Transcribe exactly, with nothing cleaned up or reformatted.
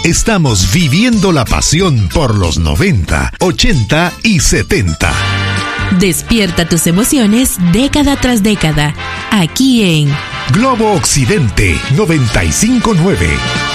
Estamos viviendo la pasión por los noventa, ochenta y setenta. Despierta tus emociones década tras década, aquí en Globo Occidente noventa y cinco punto nueve.